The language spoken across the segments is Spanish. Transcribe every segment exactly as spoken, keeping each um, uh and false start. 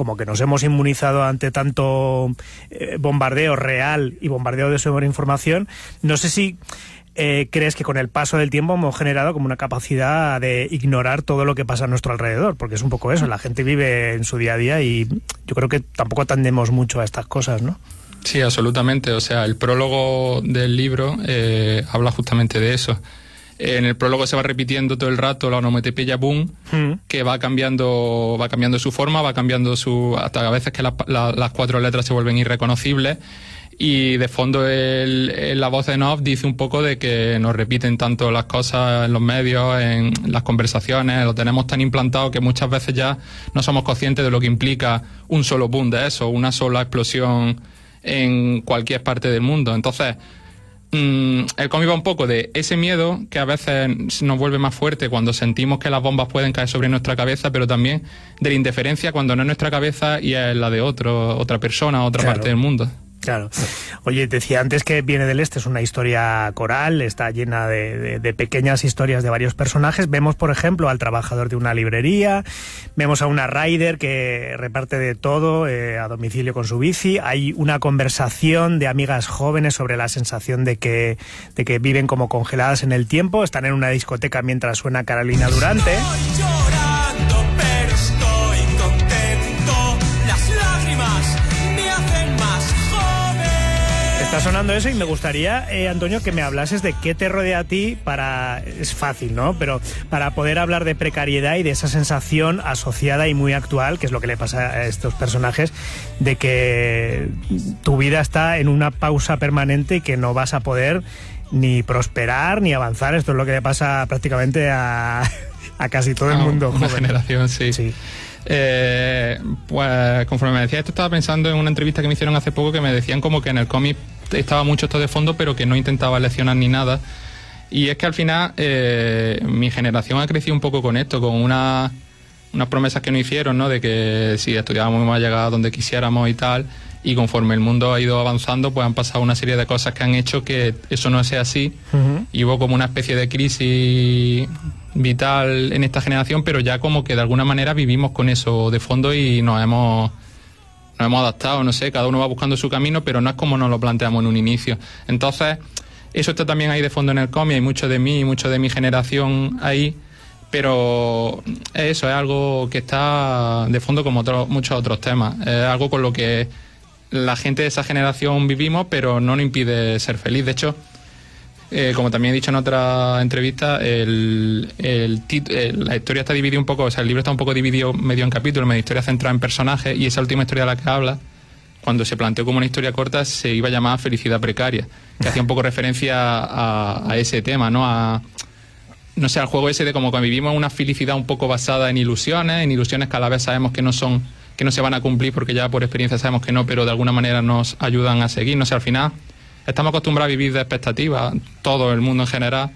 como que nos hemos inmunizado ante tanto eh, bombardeo real y bombardeo de sobreinformación. No sé si eh, crees que con el paso del tiempo hemos generado como una capacidad de ignorar todo lo que pasa a nuestro alrededor, porque es un poco eso, la gente vive en su día a día y yo creo que tampoco atendemos mucho a estas cosas, ¿no? Sí, absolutamente. O sea, el prólogo del libro eh, habla justamente de eso. En el prólogo se va repitiendo todo el rato la onomatopeya boom, mm. que va cambiando va cambiando su forma, va cambiando su... hasta a veces que la, la, las cuatro letras se vuelven irreconocibles, y de fondo el, el, la voz en off dice un poco de que nos repiten tanto las cosas en los medios, en las conversaciones, lo tenemos tan implantado que muchas veces ya no somos conscientes de lo que implica un solo boom de eso, una sola explosión en cualquier parte del mundo. Entonces, mmm, el cómic va un poco de ese miedo que a veces nos vuelve más fuerte cuando sentimos que las bombas pueden caer sobre nuestra cabeza, pero también de la indiferencia cuando no es nuestra cabeza y es la de otro, otra persona, otra claro. parte del mundo. Claro. Oye, decía antes que Viene del Este es una historia coral, está llena de, de, de pequeñas historias de varios personajes. Vemos, por ejemplo, al trabajador de una librería, vemos a una rider que reparte de todo eh, a domicilio con su bici. Hay una conversación de amigas jóvenes sobre la sensación de que, de que viven como congeladas en el tiempo. Están en una discoteca mientras suena Carolina Durante. Está sonando eso y me gustaría, eh, Antonio, que me hablases de qué te rodea a ti para... Es fácil, ¿no? Pero para poder hablar de precariedad y de esa sensación asociada y muy actual, que es lo que le pasa a estos personajes, de que tu vida está en una pausa permanente y que no vas a poder ni prosperar ni avanzar. Esto es lo que le pasa prácticamente a, a casi todo el oh, mundo una joven. generación, sí. Sí. Eh, pues conforme me decía esto, estaba pensando en una entrevista que me hicieron hace poco que me decían como que en el cómic estaba mucho esto de fondo, pero que no intentaba leccionar ni nada. Y es que al final eh, mi generación ha crecido un poco con esto, con una, unas promesas que nos hicieron, ¿no? De que si estudiábamos íbamos a llegar a donde quisiéramos y tal. Y conforme el mundo ha ido avanzando, pues han pasado una serie de cosas que han hecho que eso no sea así. Uh-huh. Y hubo como una especie de crisis vital en esta generación, pero ya como que de alguna manera vivimos con eso de fondo y nos hemos nos hemos adaptado, no sé, cada uno va buscando su camino, pero no es como nos lo planteamos en un inicio. Entonces, eso está también ahí de fondo en el cómic, hay mucho de mí y mucho de mi generación ahí, pero eso es algo que está de fondo como otro, muchos otros temas. Es algo con lo que la gente de esa generación vivimos, pero no nos impide ser feliz. De hecho, Eh, como también he dicho en otra entrevista, el, el tit- el, la historia está dividida un poco, o sea, el libro está un poco dividido medio en capítulos, medio historia centrada en personajes, y esa última historia de la que habla, cuando se planteó como una historia corta, se iba a llamar Felicidad Precaria, que hacía un poco referencia a, a ese tema, ¿no? A, no sé, al juego ese de como cuando vivimos una felicidad un poco basada en ilusiones, en ilusiones que a la vez sabemos que no son, que no se van a cumplir porque ya por experiencia sabemos que no, pero de alguna manera nos ayudan a seguir, no sé, al final estamos acostumbrados a vivir de expectativas, todo el mundo en general,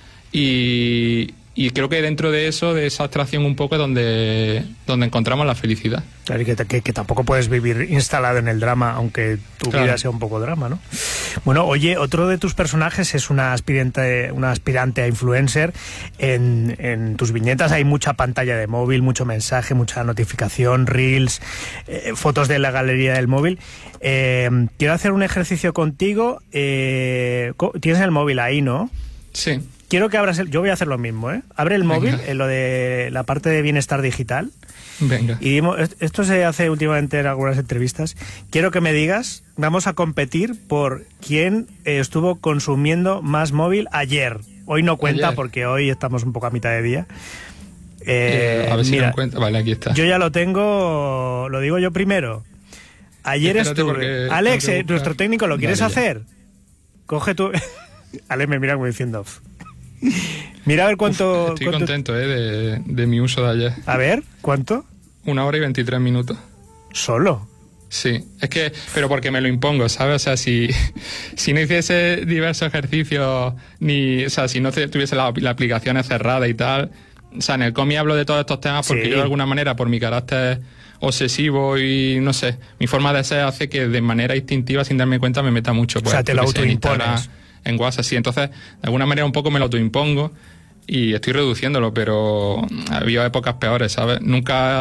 y, y creo que dentro de eso, de esa abstracción un poco, es donde, donde encontramos la felicidad. Claro, y que, que, que tampoco puedes vivir instalado en el drama, aunque tu claro. vida sea un poco drama, ¿no? Bueno, oye, otro de tus personajes es una aspirante, una aspirante a influencer. En, en tus viñetas hay mucha pantalla de móvil, mucho mensaje, mucha notificación, reels, eh, fotos de la galería del móvil. Eh, quiero hacer un ejercicio contigo. Eh, tienes el móvil ahí, ¿no? Sí. Quiero que abras el... Yo voy a hacer lo mismo, ¿eh? Abre el Venga. móvil, en lo de la parte de bienestar digital. Venga. Y dimos, esto se hace últimamente en algunas entrevistas. Quiero que me digas, vamos a competir por quién eh, estuvo consumiendo más móvil ayer. Hoy no cuenta ayer. Porque hoy estamos un poco a mitad de día. Eh, eh, a ver si mira, lo encuentro. Vale, aquí está. Yo ya lo tengo, lo digo yo primero. Ayer estuve... Alex, eh, nuestro técnico, ¿lo quieres vale, hacer? Coge tu... Alex me mira como diciendo... Mira a ver cuánto... Uf, estoy cuánto... contento eh, de, de mi uso de ayer. A ver, ¿cuánto? Una hora y veintitrés minutos. ¿Solo? Sí, es que... Pero porque me lo impongo, ¿sabes? O sea, si, si no hiciese diversos ejercicios, ni... O sea, si no tuviese la, la aplicación cerrada y tal... O sea, en el cómic hablo de todos estos temas porque sí. Yo de alguna manera, por mi carácter obsesivo y, no sé, mi forma de ser hace que de manera instintiva, sin darme cuenta, me meta mucho. Pues, o sea, te lo autoimpones. En WhatsApp, sí. Entonces, de alguna manera un poco me lo autoimpongo y estoy reduciéndolo, pero había épocas peores, ¿sabes? Nunca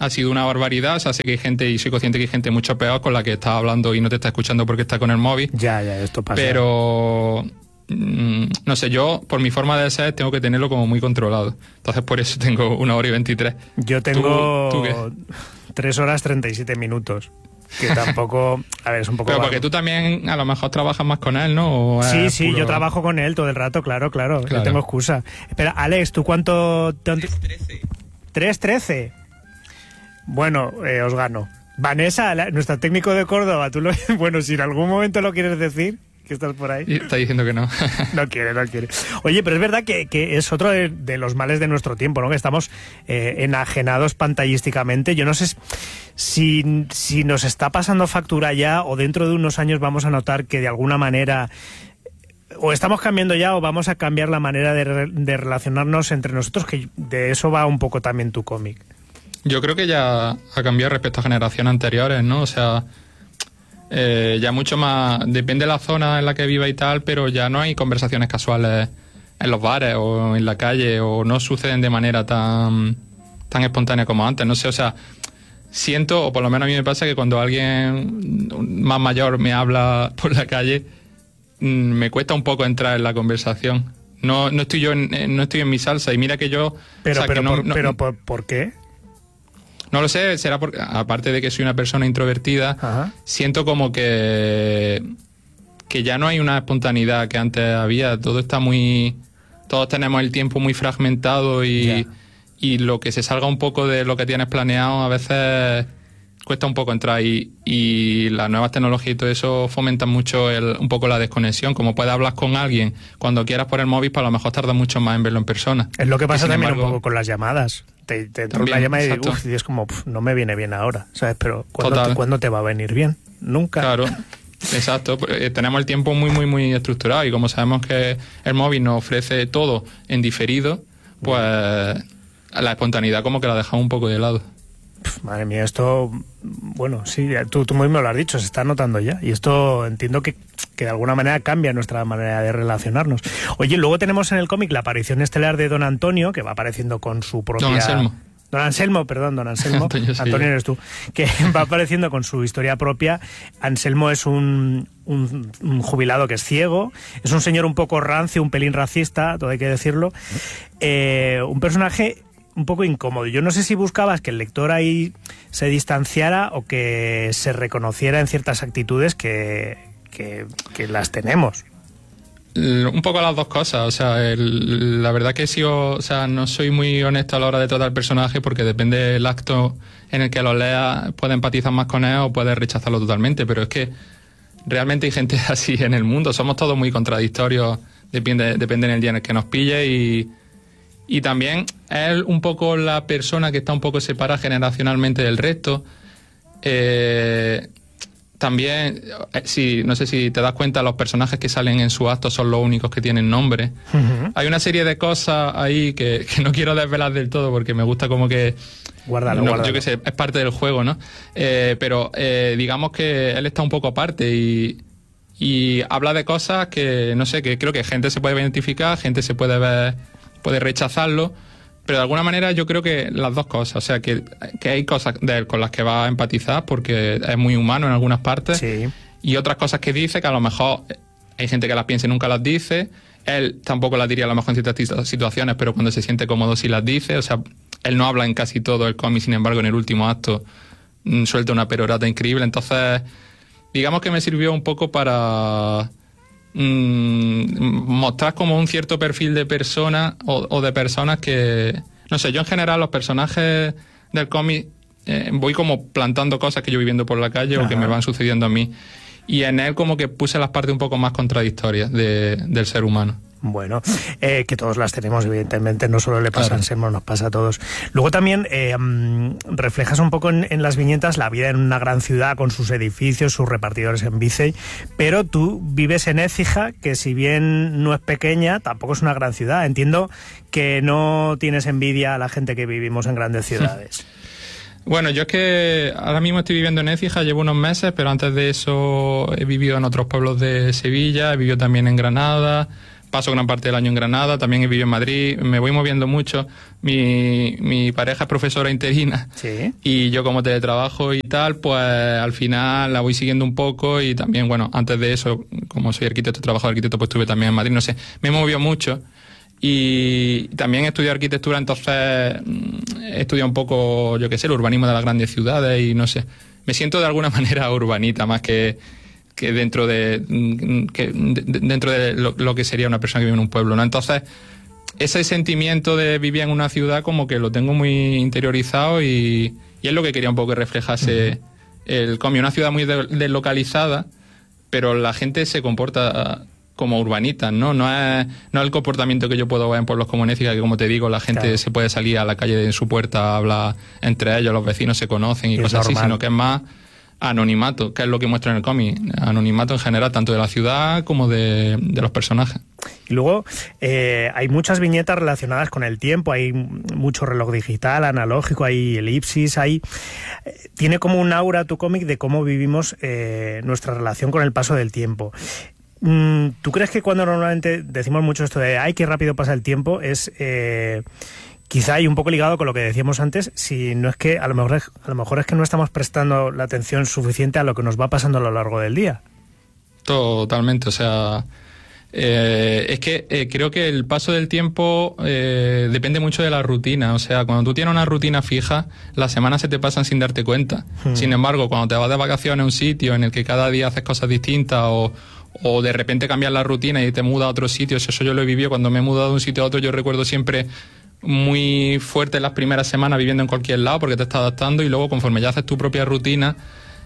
ha sido una barbaridad. O sea, sé que hay gente, y soy consciente que hay gente mucho peor con la que estás hablando y no te está escuchando porque está con el móvil. Ya, ya, esto pasa. Pero, mmm, no sé, yo, por mi forma de ser, tengo que tenerlo como muy controlado. Entonces, por eso tengo una hora y veintitrés. Yo tengo ¿Tú, tú qué? tres horas treinta y siete minutos. Que tampoco, a ver, es un poco... Pero vago. porque tú también a lo mejor trabajas más con él, ¿no? ¿O sí, sí, puro... yo trabajo con él todo el rato, claro, claro, claro. Yo tengo excusa. Espera, Alex, ¿tú cuánto...? tres trece. tres trece. Bueno, eh, os gano. Vanessa, la, nuestra técnico de Córdoba, tú lo... Bueno, si en algún momento lo quieres decir, que estás por ahí. Está diciendo que no. No quiere, no quiere. Oye, pero es verdad que, que es otro de, de los males de nuestro tiempo, ¿no? Que estamos eh, enajenados pantallísticamente. Yo no sé si, si nos está pasando factura ya o dentro de unos años vamos a notar que de alguna manera o estamos cambiando ya o vamos a cambiar la manera de, de relacionarnos entre nosotros, que de eso va un poco también tu cómic. Yo creo que ya ha cambiado respecto a generaciones anteriores, ¿no? O sea... Eh, ya mucho más, depende de la zona en la que viva y tal, pero ya no hay conversaciones casuales en los bares o en la calle, o no suceden de manera tan, tan espontánea como antes, no sé, o sea, siento, o por lo menos a mí me pasa que cuando alguien más mayor me habla por la calle, me cuesta un poco entrar en la conversación. No, no estoy yo en, no estoy en mi salsa, y mira que yo... Pero, o sea, pero, que no, por, no, pero por, ¿por qué? No lo sé, será porque, aparte de que soy una persona introvertida, Ajá. siento como que, que ya no hay una espontaneidad que antes había. Todo está muy... Todos tenemos el tiempo muy fragmentado y, yeah. y lo que se salga un poco de lo que tienes planeado a veces cuesta un poco entrar. Y, y las nuevas tecnologías y todo eso fomentan mucho el, un poco la desconexión. Como puedes hablar con alguien cuando quieras por el móvil, pues a lo mejor tarda mucho más en verlo en persona. Es lo que pasa también embargo, un poco con las llamadas. Te, te entra también, una llamada y, uf, y es como, puf, no me viene bien ahora, ¿sabes? Pero ¿cuándo te, ¿cuándo te va a venir bien? Nunca. Claro, exacto. Eh, tenemos el tiempo muy, muy, muy estructurado y como sabemos que el móvil nos ofrece todo en diferido, pues la espontaneidad como que la dejamos un poco de lado. Madre mía, esto, bueno, sí, tú, tú mismo lo has dicho, se está notando ya. Y esto entiendo que, que de alguna manera cambia nuestra manera de relacionarnos. Oye, luego tenemos en el cómic la aparición estelar de Don Antonio, que va apareciendo con su propia... Don Anselmo. Don Anselmo, perdón, Don Anselmo. Antonio, sí. Antonio eres tú. Que va apareciendo con su historia propia. Anselmo es un, un, un jubilado que es ciego. Es un señor un poco rancio, un pelín racista, todo hay que decirlo. Eh, un personaje... un poco incómodo. Yo no sé si buscabas que el lector ahí se distanciara o que se reconociera en ciertas actitudes que, que, que las tenemos. Un poco las dos cosas, o sea, el, la verdad que sí, o, o sea, no soy muy honesto a la hora de tratar el personaje porque depende del acto en el que lo leas, puedes empatizar más con él o puedes rechazarlo totalmente, pero es que realmente hay gente así en el mundo, somos todos muy contradictorios, depende, depende del día en el que nos pille y... Y también es un poco la persona que está un poco separada generacionalmente del resto. Eh, también, si, no sé si te das cuenta, los personajes que salen en su acto son los únicos que tienen nombre. Uh-huh. Hay una serie de cosas ahí que, que no quiero desvelar del todo porque me gusta como que... Guárdalo, no, guárdalo. Yo qué sé, es parte del juego, ¿no? Eh, pero eh, digamos que él está un poco aparte y... Y habla de cosas que, no sé, que creo que gente se puede identificar, gente se puede ver... puede rechazarlo, pero de alguna manera yo creo que las dos cosas, o sea, que, que hay cosas de él con las que va a empatizar porque es muy humano en algunas partes, sí. Y otras cosas que dice que a lo mejor hay gente que las piensa y nunca las dice, él tampoco las diría a lo mejor en ciertas situaciones, pero cuando se siente cómodo sí las dice, o sea, él no habla en casi todo el cómic, sin embargo en el último acto mmm, suelta una perorata increíble, entonces digamos que me sirvió un poco para... mostrar como un cierto perfil de persona o, o de personas que, no sé, yo en general los personajes del cómic eh, voy como plantando cosas que yo voy viendo por la calle Ajá. o que me van sucediendo a mí, y en él como que puse las partes un poco más contradictorias de, del ser humano. Bueno, eh, que todos las tenemos, evidentemente, no solo le pasa claro. a Anselmo, nos pasa a todos. Luego también eh, reflejas un poco en, en las viñetas la vida en una gran ciudad con sus edificios, sus repartidores en bici, pero tú vives en Écija, que si bien no es pequeña, tampoco es una gran ciudad. Entiendo que no tienes envidia a la gente que vivimos en grandes ciudades. Bueno, yo es que ahora mismo estoy viviendo en Écija, llevo unos meses, pero antes de eso he vivido en otros pueblos de Sevilla, he vivido también en Granada, paso gran parte del año en Granada, también he vivido en Madrid, me voy moviendo mucho. Mi, mi pareja es profesora interina, ¿sí? Y yo como teletrabajo y tal, pues al final la voy siguiendo un poco y también, bueno, antes de eso, como soy arquitecto, trabajo de arquitecto, pues estuve también en Madrid, no sé, me he movido mucho. Y también he estudiado arquitectura, entonces he estudiado un poco, yo qué sé, el urbanismo de las grandes ciudades y no sé. Me siento de alguna manera urbanita, más que, que dentro de que de, dentro de lo, lo que sería una persona que vive en un pueblo, ¿no? Entonces, ese sentimiento de vivir en una ciudad como que lo tengo muy interiorizado y, y es lo que quería un poco que reflejase uh-huh. el cómic. Una ciudad muy deslocalizada, pero la gente se comporta como urbanitas, ¿no? No es, no es el comportamiento que yo puedo ver en pueblos como Néciga, que como te digo, la gente claro. se puede salir a la calle de su puerta, habla entre ellos, los vecinos se conocen y, y cosas así, sino que es más anonimato, que es lo que muestra en el cómic. Anonimato en general, tanto de la ciudad como de, de los personajes. Y luego eh, hay muchas viñetas relacionadas con el tiempo, hay mucho reloj digital, analógico, hay elipsis, hay... Tiene como un aura tu cómic de cómo vivimos eh, nuestra relación con el paso del tiempo. ¿Tú crees que cuando normalmente decimos mucho esto de ay, qué rápido pasa el tiempo, es eh, quizá hay un poco ligado con lo que decíamos antes, si no es que a lo mejor es, a lo mejor es que no estamos prestando la atención suficiente a lo que nos va pasando a lo largo del día? Totalmente, o sea, eh, es que eh, creo que el paso del tiempo eh, depende mucho de la rutina, o sea, cuando tú tienes una rutina fija, las semanas se te pasan sin darte cuenta. Hmm. Sin embargo, cuando te vas de vacaciones a un sitio en el que cada día haces cosas distintas o o de repente cambias la rutina y te mudas a otros sitios, eso yo lo he vivido cuando me he mudado de un sitio a otro. Yo recuerdo siempre muy fuerte las primeras semanas viviendo en cualquier lado porque te estás adaptando y luego conforme ya haces tu propia rutina,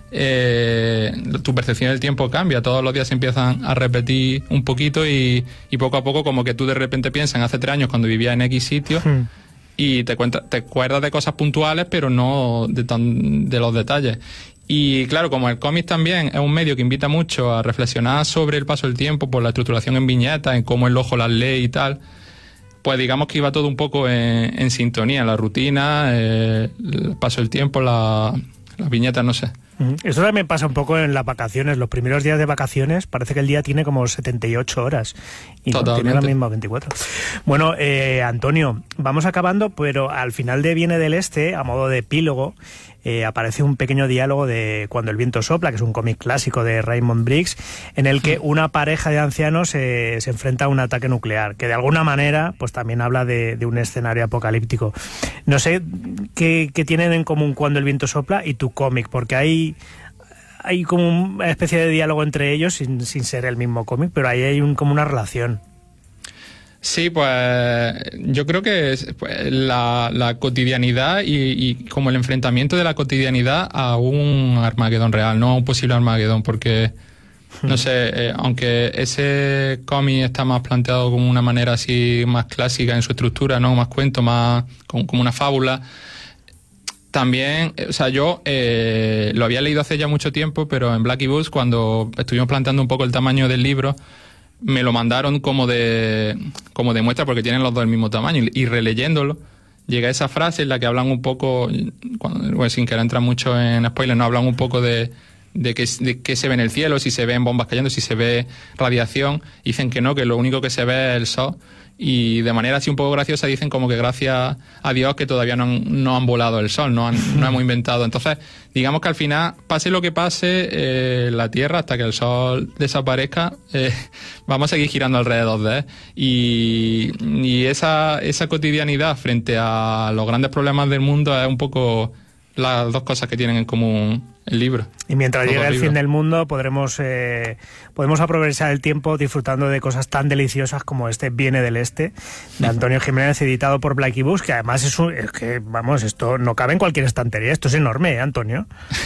eh, tu percepción del tiempo cambia, todos los días se empiezan a repetir un poquito y, y poco a poco como que tú de repente piensas en hace tres años cuando vivía en X sitio hmm. y te, cuenta, te acuerdas de cosas puntuales pero no de, tan, de los detalles. Y claro, como el cómic también es un medio que invita mucho a reflexionar sobre el paso del tiempo por la estructuración en viñetas, en cómo el ojo las lee y tal, pues digamos que iba todo un poco en, en sintonía, la rutina, eh, el paso del tiempo, la, las viñetas, no sé. Eso también pasa un poco en las vacaciones. Los primeros días de vacaciones parece que el día tiene como setenta y ocho horas y no tiene las mismas veinticuatro. Bueno, eh, Antonio, vamos acabando, pero al final de Viene del Este, a modo de epílogo, eh, aparece un pequeño diálogo de Cuando el viento sopla, que es un cómic clásico de Raymond Briggs, en el que una pareja de ancianos eh, se enfrenta a un ataque nuclear, que de alguna manera pues también habla de, de un escenario apocalíptico. No sé qué, qué tienen en común Cuando el viento sopla y tu cómic, porque hay hay como una especie de diálogo entre ellos sin, sin ser el mismo cómic, pero ahí hay un, como una relación. Sí, pues yo creo que es, pues, la, la cotidianidad y, y como el enfrentamiento de la cotidianidad a un Armagedón real, no a un posible Armagedón, porque no sé, eh, aunque ese cómic está más planteado como una manera así más clásica en su estructura, no más cuento, más como, como una fábula. También, o sea, yo eh, lo había leído hace ya mucho tiempo, pero en Blackie Books, cuando estuvimos planteando un poco el tamaño del libro, me lo mandaron como de como de muestra porque tienen los dos el mismo tamaño. Y releyéndolo, llega esa frase en la que hablan un poco, cuando, bueno, sin querer entrar mucho en spoilers, no hablan un poco de, de qué de que se ve en el cielo, si se ven bombas cayendo, si se ve radiación. Dicen que no, que lo único que se ve es el sol. Y de manera así un poco graciosa dicen como que gracias a Dios que todavía no han, no han volado el sol, no, han, no hemos inventado. Entonces, digamos que al final, pase lo que pase, eh, la Tierra, hasta que el sol desaparezca, eh, vamos a seguir girando alrededor de él. Y, y esa, esa cotidianidad frente a los grandes problemas del mundo es un poco las dos cosas que tienen en común el libro. Y mientras llegue el fin del mundo podremos eh, podemos aprovechar el tiempo disfrutando de cosas tan deliciosas como este Viene del Este, de Antonio Jiménez, editado por Blackie Books, que además es, un, es que, vamos, esto no cabe en cualquier estantería, esto es enorme, ¿eh, Antonio?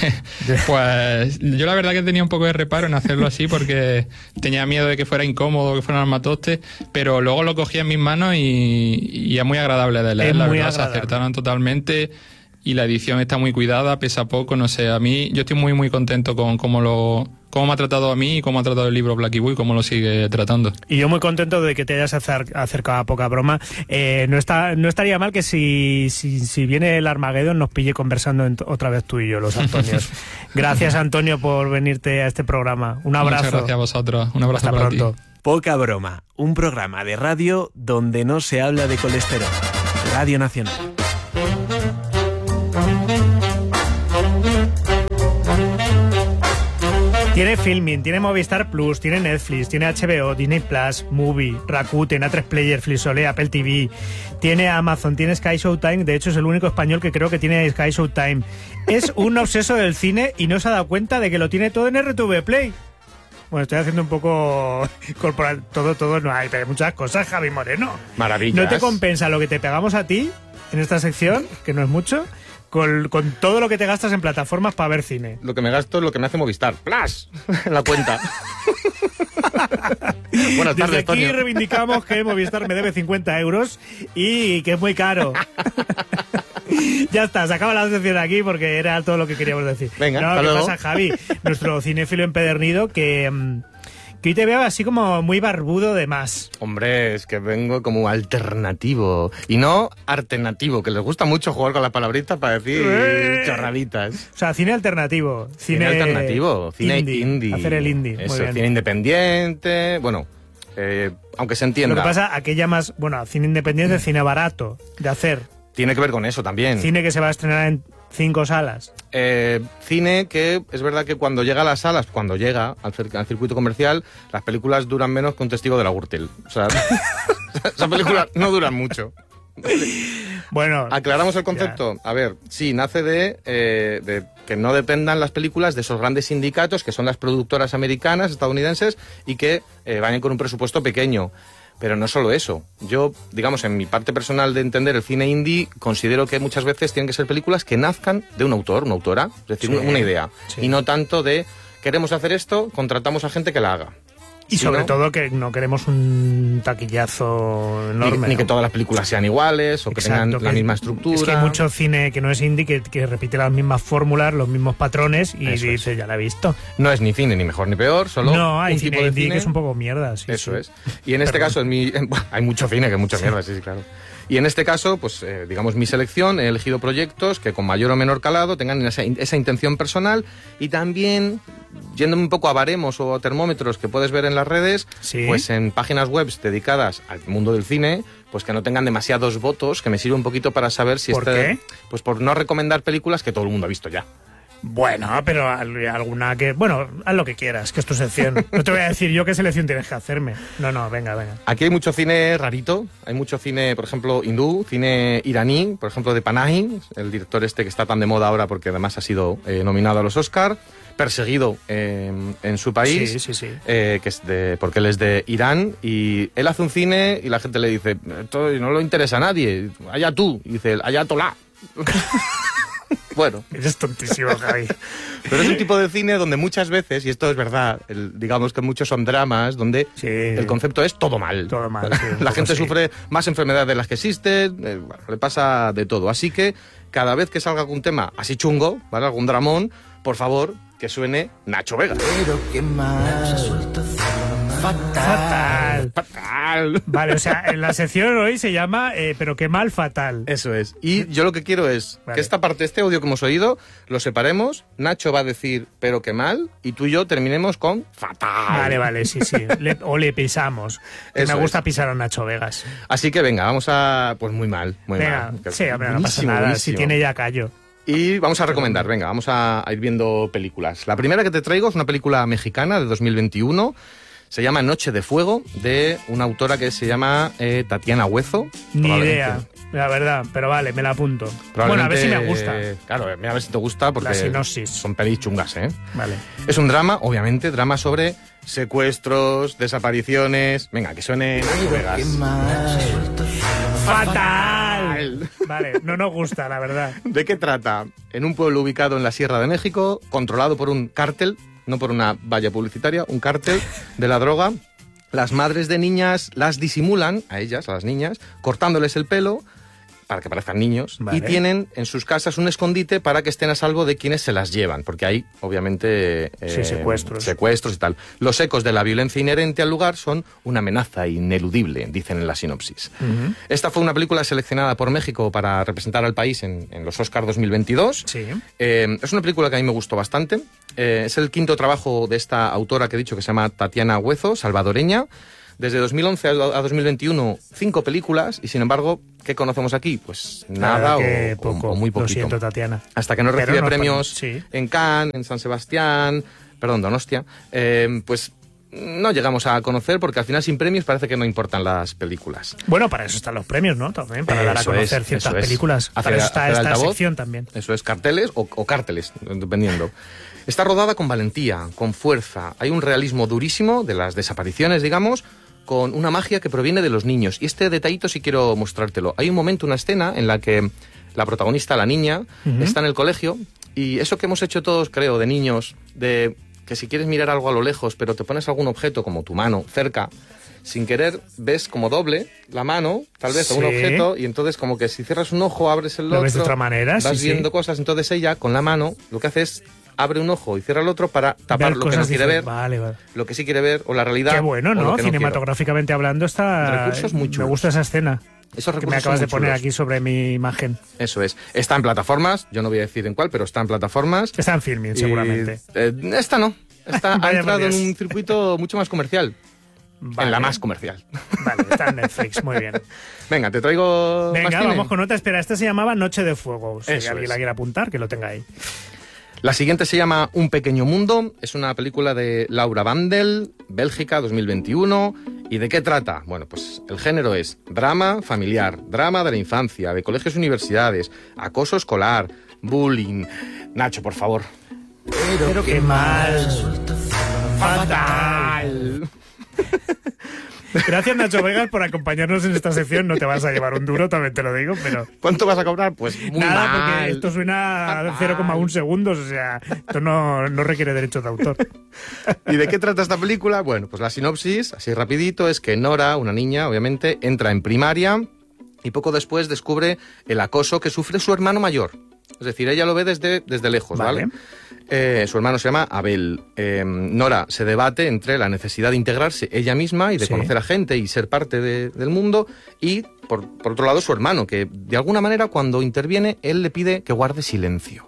Pues yo la verdad que tenía un poco de reparo en hacerlo así porque tenía miedo de que fuera incómodo, que fuera un armatoste, pero luego lo cogí en mis manos y, y es muy agradable de leer, es la verdad, agradable. Se acertaron totalmente. Y la edición está muy cuidada, pesa poco, no sé, a mí, yo estoy muy muy contento con cómo lo cómo me ha tratado a mí y cómo ha tratado el libro Blackie Boy y cómo lo sigue tratando. Y yo muy contento de que te hayas acercado a Poca Broma. Eh, no está no estaría mal que si, si, si viene el Armagedón nos pille conversando en, otra vez tú y yo, los Antonios. Gracias, Antonio, por venirte a este programa. Un abrazo. Muchas gracias a vosotros. Un abrazo Hasta para pronto. ti. Poca broma, un programa de radio donde no se habla de colesterol. Radio Nacional. Tiene Filmin, tiene Movistar Plus, tiene Netflix, tiene H B O, Disney Plus, Movie, Rakuten, A tres Player, Flixolé, Apple T V, tiene Amazon, tiene Sky Showtime. De hecho, es el único español que creo que tiene Sky Showtime. Es un obseso del cine y no se ha dado cuenta de que lo tiene todo en R T V Play. Bueno, estoy haciendo un poco corporal. Todo, todo no hay, pero hay muchas cosas, Javi Moreno. Maravillas. ¿No te compensa lo que te pegamos a ti en esta sección, que no es mucho, con, con todo lo que te gastas en plataformas para ver cine? Lo que me gasto es lo que me hace Movistar. ¡Plas! En la cuenta. Buenas tardes, Desde aquí Toño. reivindicamos que Movistar me debe cincuenta euros y que es muy caro. Ya está, se acaba la sección aquí porque era todo lo que queríamos decir. Venga, no, hasta ¿qué luego. pasa, Javi? Nuestro cinéfilo empedernido que, que hoy te veo así como muy barbudo de más. Hombre, es que vengo como alternativo. Y no alternativo, que les gusta mucho jugar con las palabritas para decir ¡Eh! chorraditas. O sea, cine alternativo. Cine, Cine alternativo, cine indie. indie. Hacer el indie. Eso, Muy bien. cine independiente. Bueno, eh, aunque se entienda. Lo que pasa, aquella más, bueno, cine independiente, cine barato de hacer. Tiene que ver con eso también. Cine que se va a estrenar en cinco salas. Eh, cine que es verdad que cuando llega a las salas, cuando llega al, cir- al circuito comercial, las películas duran menos que un testigo de la Gürtel. O sea, esas películas no duran mucho. Bueno, Aclaramos el concepto. A ver, sí, nace de, eh, de que no dependan las películas de esos grandes sindicatos que son las productoras americanas, estadounidenses, y que eh, vayan con un presupuesto pequeño. Pero no solo eso. Yo, digamos, en mi parte personal de entender el cine indie, considero que muchas veces tienen que ser películas que nazcan de un autor, una autora, es decir, Sí, una idea. sí. Y no tanto de, queremos hacer esto, contratamos a gente que la haga. y Si sobre no, todo que no queremos un taquillazo Ni, enorme. ni que todas las películas sean iguales o que Exacto, tengan la que- misma estructura. Es que hay mucho cine que no es indie que, que repite las mismas fórmulas, los mismos patrones y Eso dice, ya la he visto. No es ni cine ni mejor ni peor, solo No, hay un cine tipo de indie cine. que es un poco mierda. Sí, Eso sí. es. Y en este Perdón. caso, en mi, en- bueno, hay mucho cine que mucha mierda, sí, sí, claro. Y en este caso, pues eh, digamos, mi selección, he elegido proyectos que con mayor o menor calado tengan esa, esa intención personal y también, yéndome un poco a baremos o a termómetros que puedes ver en las redes, Sí. pues en páginas web dedicadas al mundo del cine, pues que no tengan demasiados votos, que me sirve un poquito para saber si ¿Por este... qué? Pues por no recomendar películas que todo el mundo ha visto ya. Bueno, pero al- alguna que... Bueno, haz lo que quieras, que es tu sección. No te voy a decir yo qué selección tienes que hacerme. No, no, venga, venga. Aquí hay mucho cine rarito, hay mucho cine, por ejemplo, hindú, cine iraní, por ejemplo, de Panahi, el director este que está tan de moda ahora porque además ha sido eh, nominado a los Oscar, perseguido eh, en su país, Sí, sí, sí. eh, que es de, porque él es de Irán, y él hace un cine y la gente le dice, esto no lo interesa a nadie, allá tú, y dice, allá tolá. Bueno, Eres tontísimo, Javi. pero es un tipo de cine donde muchas veces, y esto es verdad, el- digamos que muchos son dramas, donde Sí. el concepto es todo mal. Todo mal, sí, un La poco gente sí. sufre más enfermedades de las que existen, eh, bueno, le pasa de todo. Así que cada vez que salga algún tema así chungo, ¿vale? Algún dramón, por favor, que suene Nacho Vega. Pero qué mal, Fatal. Fatal. Vale, o sea, en la sección hoy se llama eh, Pero qué mal fatal. Eso es. Y yo lo que quiero es Vale. que esta parte, este audio que hemos oído, lo separemos. Nacho va a decir, pero qué mal, y tú y yo terminemos con fatal. Vale, vale, sí, sí. Le- o le pisamos. Que Eso me gusta es. pisar a Nacho Vegas. Así que venga, vamos a... Pues muy mal, muy Venga, mal. sí, hombre, no pasa Buenísimo, nada. buenísimo. Si tiene ya callo. Y vamos a recomendar, venga, vamos a, a ir viendo películas. La primera que te traigo es una película mexicana de dos mil veintiuno. Se llama Noche de Fuego, de una autora que se llama eh, Tatiana Huezo. Ni Probablemente- idea, la verdad. Pero vale, me la apunto. Bueno, a ver si me gusta. probablemente- Claro, a ver si te gusta porque La sinopsis. son pelis chungas, ¿eh? Vale. Es un drama, obviamente, drama sobre secuestros, desapariciones... Venga, que suene Nacho Vegas. qué mal. ¡Fatal! Vale, no nos gusta, la verdad. ¿De qué trata? En un pueblo ubicado en la Sierra de México, controlado por un cártel, no por una valla publicitaria, un cártel de la droga, las madres de niñas las disimulan, a ellas, a las niñas, cortándoles el pelo para que parezcan niños, Vale. y tienen en sus casas un escondite para que estén a salvo de quienes se las llevan, porque hay, obviamente, eh, Sí, secuestros. secuestros y tal. Los ecos de la violencia inherente al lugar son una amenaza ineludible, dicen en la sinopsis. Ujú. Esta fue una película seleccionada por México para representar al país en, en los Oscars dos mil veintidós. Sí. Eh, es una película que a mí me gustó bastante. Eh, es el quinto trabajo de esta autora que he dicho, que se llama Tatiana Huezo, salvadoreña. Desde dos mil once a dos mil veintiuno, cinco películas, y sin embargo, ¿qué conocemos aquí? Pues nada que o, poco. o muy poquito. Lo siento, Tatiana. Hasta que no Pero recibe nos premios ponemos- sí. en Cannes, en San Sebastián, perdón, Donostia, eh, pues no llegamos a conocer, porque al final sin premios parece que no importan las películas. Bueno, para eso están los premios, ¿no? También, para dar a Eso conocer es, ciertas eso es. películas. Hacer- para eso está hacer esta altavoz. sección también. Eso es, carteles o, o cárteles, dependiendo. Está rodada con valentía, con fuerza. Hay un realismo durísimo de las desapariciones, digamos, con una magia que proviene de los niños. Y este detallito sí quiero mostrártelo. Hay un momento, una escena en la que la protagonista, la niña, Ujú. está en el colegio, y eso que hemos hecho todos, creo, de niños, de que si quieres mirar algo a lo lejos, pero te pones algún objeto como tu mano cerca, sin querer ves como doble la mano, tal vez, a un Sí. objeto, y entonces como que si cierras un ojo, abres el Lo otro, ves de otra manera, vas sí, viendo sí. cosas. Entonces ella, con la mano, lo que hace es abre un ojo y cierra el otro para tapar Ver lo que no cosas quiere ver, diferentes. Vale, vale. lo que sí quiere ver, o la realidad. Qué bueno, o lo ¿no? que no Cinematográficamente hablando está... Recursos muy Me chulos. gusta esa escena quiero. Esos que recursos me acabas son de muy poner chulos. aquí sobre mi imagen. Eso es. Está en plataformas, yo no voy a decir en cuál, pero está en plataformas. Está en Filmin, Y, seguramente. eh, esta no. Esta ha Vaya entrado por en Dios. un circuito mucho más comercial. Vale. En la más comercial. Vale, está en Netflix, muy bien. Venga, te traigo más Venga, cine. vamos con otra. Espera, esta se llamaba Noche de Fuego. Si Eso alguien es. la quiere apuntar, que lo tenga ahí. La siguiente se llama Un pequeño mundo. Es una película de Laura Vandel, Bélgica, dos mil veintiuno. ¿Y de qué trata? Bueno, pues el género es drama familiar, drama de la infancia, de colegios y universidades, acoso escolar, bullying. Nacho, por favor. Pero qué mal. ¡Fatal! Gracias, Nacho Vegas, por acompañarnos en esta sección. No te vas a llevar un duro, también te lo digo, pero... ¿Cuánto vas a cobrar? Pues muy Nada, mal. porque esto suena a Fatal. cero coma uno segundos, o sea, esto no, no requiere derechos de autor. ¿Y de qué trata esta película? Bueno, pues la sinopsis, así rapidito, es que Nora, una niña, obviamente, entra en primaria y poco después descubre el acoso que sufre su hermano mayor. Es decir, ella lo ve desde, desde lejos, ¿vale? Vale. Eh, su hermano se llama Abel. Eh, Nora se debate entre la necesidad de integrarse ella misma y de Sí. conocer a gente y ser parte de- del mundo, y, por, por otro lado, su hermano, que de alguna manera cuando interviene, él le pide que guarde silencio.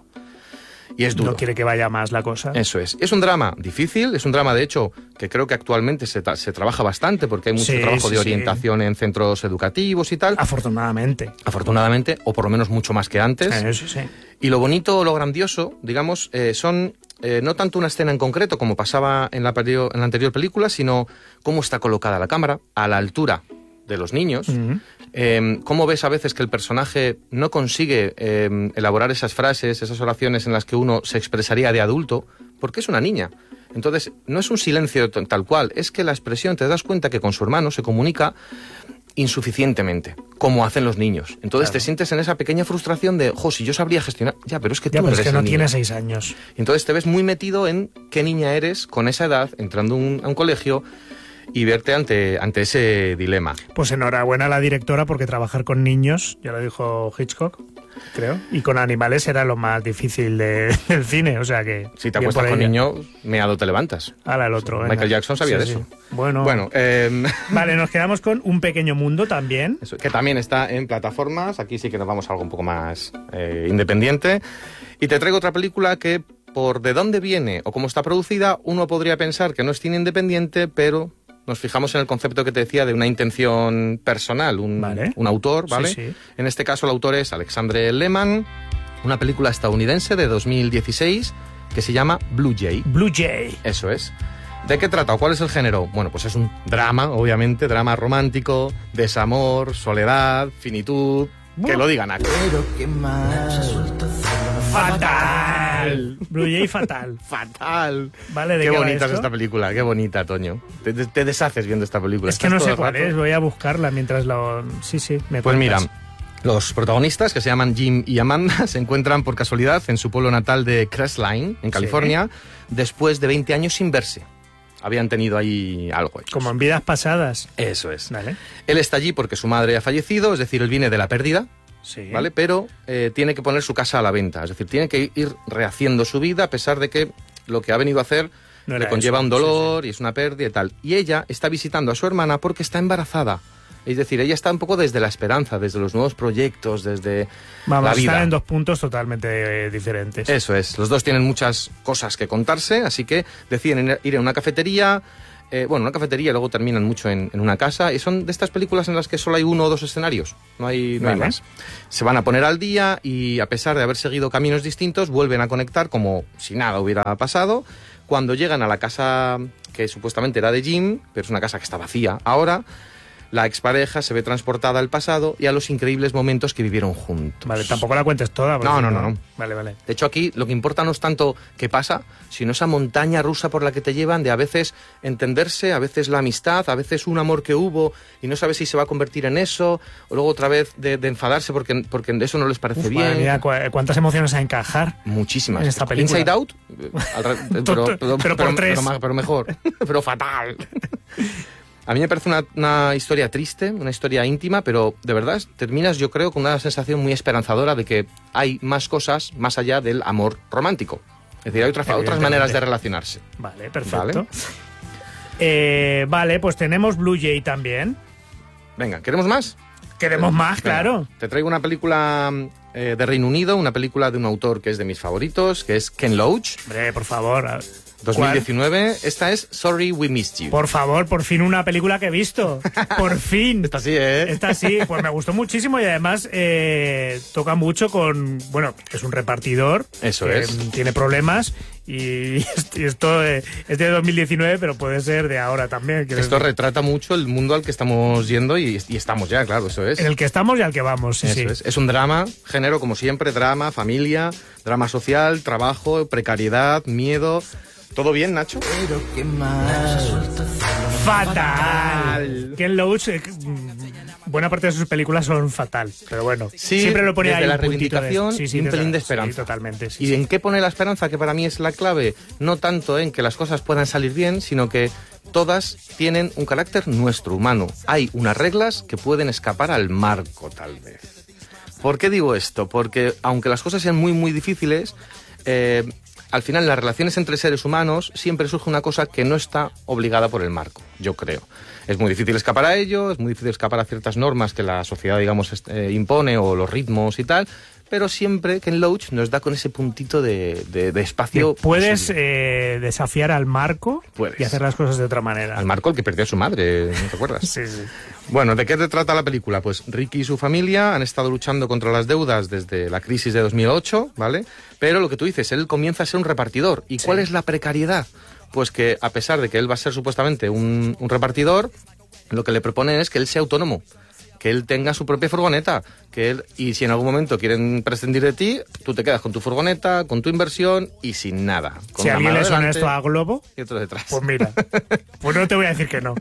Y es duro. No quiere que vaya más la cosa. Eso es. Es un drama difícil, es un drama, de hecho, que creo que actualmente se, tra- se trabaja bastante, porque hay mucho Sí, trabajo sí, de sí. orientación en centros educativos y tal, Afortunadamente. afortunadamente, o por lo menos mucho más que antes. Eso sí. Y lo bonito, lo grandioso, digamos, eh, son eh, no tanto una escena en concreto, como pasaba en la, perio- en la anterior película, sino cómo está colocada la cámara, a la altura de los niños. Ujú. Eh, cómo ves a veces que el personaje no consigue eh, elaborar esas frases, esas oraciones en las que uno se expresaría de adulto, porque es una niña. Entonces, no es un silencio t- tal cual, es que la expresión, te das cuenta que con su hermano se comunica insuficientemente, como hacen los niños. Entonces Claro. te sientes en esa pequeña frustración de, jo, si yo sabría gestionar... Ya, pero es que tú Ya, no pero es eres que no el niño. tiene seis años. Entonces te ves muy metido en qué niña eres con esa edad, entrando un- a un colegio, y verte ante, ante ese dilema. Pues enhorabuena a la directora, porque trabajar con niños, ya lo dijo Hitchcock, creo, y con animales era lo más difícil de- del cine, o sea que... Si te bien acuestas por con ella. niños, meado te levantas. Ahora el otro. Michael venga. Jackson sabía Sí, de sí. eso. Bueno, Bueno, eh, vale, nos quedamos con Un pequeño mundo también. eso, que también está en plataformas. Aquí sí que nos vamos a algo un poco más eh, independiente. Y te traigo otra película que, por de dónde viene o cómo está producida, uno podría pensar que no es cine independiente, pero nos fijamos en el concepto que te decía de una intención personal, un, Vale. un autor, ¿vale? Sí, sí. En este caso el autor es Alexandre Lehmann, una película estadounidense de dos mil dieciséis que se llama Blue Jay. Blue Jay. Eso es. ¿De qué trata o cuál es el género? Bueno, pues es un drama, obviamente, drama romántico, desamor, soledad, finitud. Que lo digan aquí. Pero qué mal. Fatal. Blue Jay fatal. Fatal. Vale, ¿de Qué qué va bonita es esto? esta película, qué bonita, Toño. Te, te- te deshaces viendo esta película. Es que Estás no todo sé el cuál rato- es, voy a buscarla mientras lo... Sí, sí, me Pues mira, cuentas. los protagonistas, que se llaman Jim y Amanda, se encuentran por casualidad en su pueblo natal de Crestline, en California, después de veinte años sin verse. Habían tenido ahí algo ellos. Como en vidas pasadas. Eso es. Vale. Él está allí porque su madre ha fallecido, es decir, él viene de la pérdida. Sí. ¿vale? Pero eh, tiene que poner su casa a la venta, es decir, tiene que ir rehaciendo su vida a pesar de que lo que ha venido a hacer No le era conlleva eso, un dolor sí, sí. y es una pérdida y tal. Y ella está visitando a su hermana porque está embarazada. Es decir, ella está un poco desde la esperanza, desde los nuevos proyectos, desde Vamos, la vida. están en dos puntos totalmente eh, diferentes. Eso es, los dos tienen muchas cosas que contarse, así que deciden ir a una cafetería, eh, bueno, una cafetería y luego terminan mucho en, en una casa, y son de estas películas en las que solo hay uno o dos escenarios, no hay, no hay Vale. más. Se van a poner al día y a pesar de haber seguido caminos distintos, vuelven a conectar como si nada hubiera pasado. Cuando llegan a la casa que supuestamente era de Jim, pero es una casa que está vacía ahora, la expareja se ve transportada al pasado y a los increíbles momentos que vivieron juntos. Vale, tampoco la cuentes toda. porque No, si no, no, no. Vale, vale. De hecho, aquí lo que importa no es tanto qué pasa, sino esa montaña rusa por la que te llevan de a veces entenderse, a veces la amistad, a veces un amor que hubo y no sabes si se va a convertir en eso, o luego otra vez de, de enfadarse porque, porque eso no les parece Uf, bien. madre mía, cu- cuántas emociones a encajar. Muchísimas. en esta película. Inside Out, eh, al re- eh, pero, pero, Pero por tres. pero ma- pero mejor, pero fatal. A mí me parece una, una historia triste, una historia íntima, pero de verdad terminas, yo creo, con una sensación muy esperanzadora de que hay más cosas más allá del amor romántico. Es decir, hay otras, otras Evidentemente. maneras de relacionarse. Vale, perfecto. Vale. Eh, vale, pues tenemos Blue Jay también. Venga, ¿queremos más? Queremos más, Venga, claro. Te traigo una película eh, de Reino Unido, una película de un autor que es de mis favoritos, que es Ken Loach, Hombre, por favor. dos mil diecinueve. Esta es Sorry We Missed You. Por favor, por fin una película que he visto. Por fin. Esta sí, ¿eh? Esta sí, pues me gustó muchísimo y además eh, toca mucho con, bueno, es un repartidor. Eso que es. Tiene problemas y esto, esto eh, es de dos mil diecinueve, pero puede ser de ahora también. quiero Esto decir. retrata mucho el mundo al que estamos yendo y, y estamos ya, claro, eso es. En el que estamos y al que vamos, sí, Eso sí. es. Es un drama, género como siempre, drama, familia, drama social, trabajo, precariedad, miedo. ¿Todo bien, Nacho? Pero qué mal. Fatal. Ken Loach, eh, mm, buena parte de sus películas son fatal, pero bueno, Sí, siempre lo pone desde ahí la un puntito reivindicación de, sí, sí, y un desde- pelín de sí, esperanza. totalmente, sí, ¿Y sí. en qué pone la esperanza? Que para mí es la clave. No tanto en que las cosas puedan salir bien, sino que todas tienen un carácter nuestro, humano. Hay unas reglas que pueden escapar al marco, tal vez. ¿Por qué digo esto? Porque aunque las cosas sean muy, muy difíciles, eh, al final en las relaciones entre seres humanos siempre surge una cosa que no está obligada por el marco, yo creo. Es muy difícil escapar a ello, es muy difícil escapar a ciertas normas que la sociedad, digamos, est- eh, impone o los ritmos y tal, pero siempre Ken Loach nos da con ese puntito de, de- de espacio. Que puedes posible. eh, desafiar al marco Puedes. y hacer las cosas de otra manera. Al Marco, el que perdió a su madre, ¿no te acuerdas? Sí, sí. Bueno, ¿de qué te trata la película? Pues Ricky y su familia han estado luchando contra las deudas desde la crisis de dos mil ocho, ¿vale? Pero lo que tú dices, él comienza a ser un repartidor. ¿Y Sí. cuál es la precariedad? Pues que a pesar de que él va a ser supuestamente un, un repartidor, lo que le proponen es que él sea autónomo, que él tenga su propia furgoneta, que él, y si en algún momento quieren prescindir de ti, tú te quedas con tu furgoneta, con tu inversión y sin nada. Con Si una alguien mano le suena delante esto a Globo, y otro detrás. pues mira, pues no te voy a decir que no.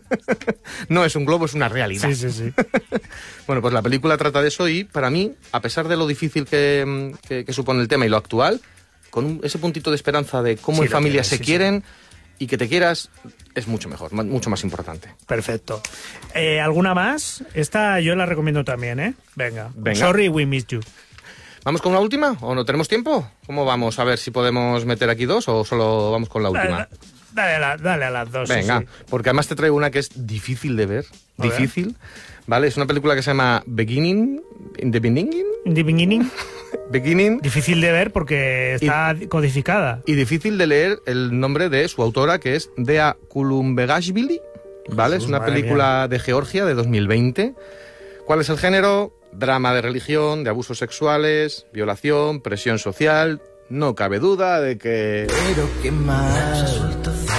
No es un globo, es una realidad. Sí, sí, sí. Bueno, pues la película trata de eso y para mí, a pesar de lo difícil que, que- que supone el tema y lo actual, con un- ese puntito de esperanza de cómo Sí, en lo familia tiene, se sí, quieren y que te quieras, es mucho mejor, ma- mucho más importante. Perfecto. Eh, ¿Alguna más? Esta yo la recomiendo también, ¿eh? Venga. Venga. Sorry, we missed you. ¿Vamos con una última o no tenemos tiempo? ¿Cómo vamos? A ver si podemos meter aquí dos o solo vamos con la última. Dale, dale a, la- dale a las dos. sí, Venga, sí. porque además te traigo una que es difícil de ver, A ver. difícil, ¿vale? Es una película que se llama Beginning, in the Beginning, In the beginning, Beginning, difícil de ver porque está codificada. y difícil de leer el nombre de su autora, que es Dea Kulumbegashvili, ¿vale? Jesús, Es una madre película de Georgia de dos mil veinte. ¿Cuál es el género? Drama de religión, de abusos sexuales, violación, presión social. No cabe duda de que... Pero qué mal.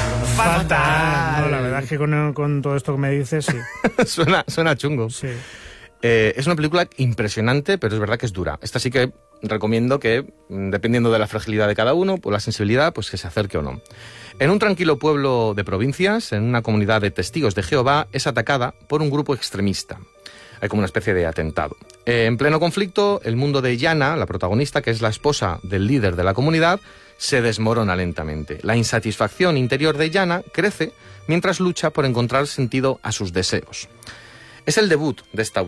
Fatal. No, la verdad es que con, con todo esto que me dices, sí. suena, suena chungo. sí. Eh, es una película impresionante, pero es verdad que es dura. Esta sí que recomiendo que, mm, dependiendo de la fragilidad de cada uno, o la sensibilidad, pues que se acerque o no. En un tranquilo pueblo de provincias, en una comunidad de testigos de Jehová, es atacada por un grupo extremista. Hay como una especie de atentado. Eh, en pleno conflicto, el mundo de Yana, la protagonista, que es la esposa del líder de la comunidad, se desmorona lentamente. La insatisfacción interior de Yana crece mientras lucha por encontrar sentido a sus deseos. Es el debut de esta autora.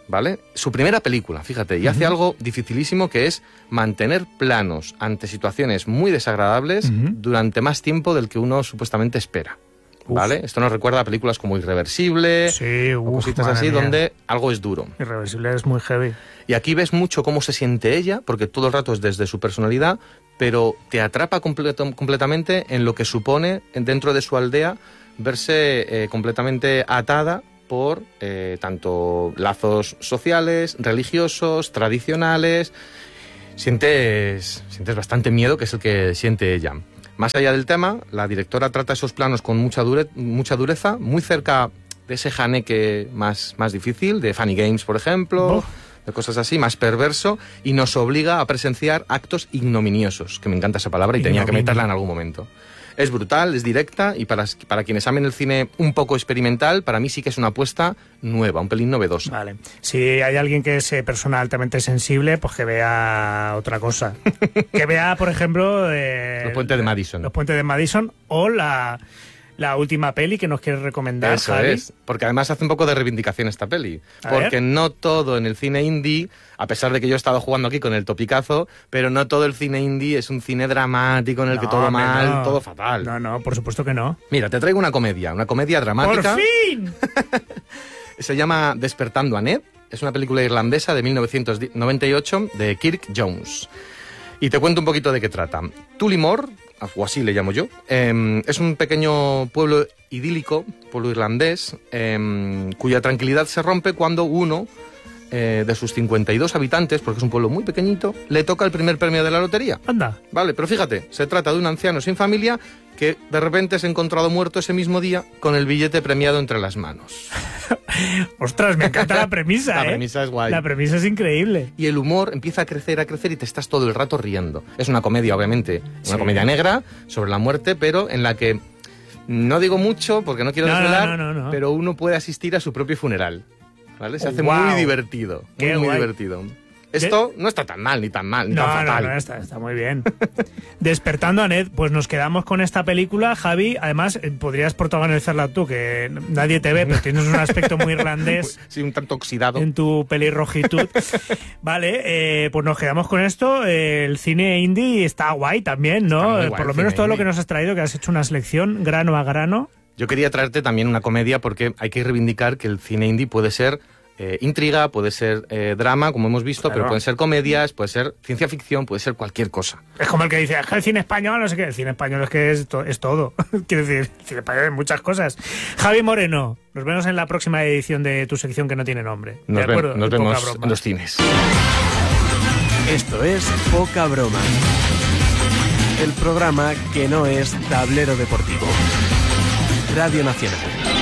¿vale? Su primera película, fíjate, y uh-huh. hace algo dificilísimo, que es mantener planos ante situaciones muy desagradables uh-huh. durante más tiempo del que uno supuestamente espera. ¿Vale? Uf. Esto nos recuerda a películas como Irreversible, sí, uf, o cositas así, mía. donde algo es duro. Irreversible es muy heavy. Y aquí ves mucho cómo se siente ella, porque todo el rato es desde su personalidad, pero te atrapa completo, completamente en lo que supone dentro de su aldea verse eh, completamente atada por eh, tanto lazos sociales, religiosos, tradicionales. Sientes, sientes bastante miedo, que es el que siente ella. Más allá del tema, la directora trata esos planos con mucha, dure, mucha dureza, muy cerca de ese janeque más, más difícil, de Funny Games, por ejemplo, oh. de cosas así, más perverso, y nos obliga a presenciar actos ignominiosos, que me encanta esa palabra y tenía que meterla en algún momento. Es brutal, es directa, y para, para quienes amen el cine un poco experimental, para mí sí que es una apuesta nueva, un pelín novedosa. Vale. Si hay alguien que es eh, persona altamente sensible, pues que vea otra cosa. Que vea, por ejemplo... Eh, Los Puentes de Madison. Los Puentes de Madison o la... La última peli que nos quieres recomendar, Eso Javi. es, porque además hace un poco de reivindicación esta peli. A porque ver. no todo en el cine indie, a pesar de que yo he estado jugando aquí con el topicazo, pero no todo el cine indie es un cine dramático en el No, que todo mal, no. todo fatal. No, no, por supuesto que no. Mira, te traigo una comedia, una comedia dramática. ¡Por fin! Se llama Despertando a Ned. Es una película irlandesa de mil novecientos noventa y ocho de Kirk Jones. Y te cuento un poquito de qué trata. Tullamore, o así le llamo yo, eh, es un pequeño pueblo idílico, pueblo irlandés, eh, cuya tranquilidad se rompe cuando uno eh, de sus cincuenta y dos habitantes, porque es un pueblo muy pequeñito, le toca el primer premio de la lotería. Anda. Vale, pero fíjate, se trata de un anciano sin familia que de repente se ha encontrado muerto ese mismo día con el billete premiado entre las manos. Ostras, me encanta la premisa, La ¿eh? premisa es guay. La premisa es increíble. Y el humor empieza a crecer, a crecer y te estás todo el rato riendo. Es una comedia, obviamente, una Sí. comedia negra sobre la muerte, pero en la que no digo mucho porque no quiero No, desvelar, no, no, no. pero uno puede asistir a su propio funeral. ¿Vale? Se Oh, hace wow. muy divertido. Muy, Qué muy guay. divertido. Esto no está tan mal, ni tan mal, ni No, tan no, fatal. no, está, está muy bien. Despertando a Ned, pues nos quedamos con esta película, Javi. Además, eh, podrías protagonizarla tú, que nadie te ve, pero tienes un aspecto muy irlandés Sí, un tanto oxidado. en tu pelirrojitud. Vale, eh, pues nos quedamos con esto. Eh, el cine indie está guay también, ¿no? Está muy Eh, guay Por lo el menos cine todo lo indie. que nos has traído, que has hecho una selección grano a grano. Yo quería traerte también una comedia porque hay que reivindicar que el cine indie puede ser eh, intriga, puede ser eh, drama, como hemos visto, Claro. pero pueden ser comedias, puede ser ciencia ficción, puede ser cualquier cosa. Es como el que dice, "Es que el cine español, no sé qué". El cine español es que es, to- es todo. Quiero decir, el cine español es muchas cosas. Javi Moreno, nos vemos en la próxima edición de tu sección que no tiene nombre. Nos, ¿De ven- acuerdo? nos Poca vemos broma. en los cines. Esto es Poca Broma. El programa que no es tablero deportivo. Radio Nacional.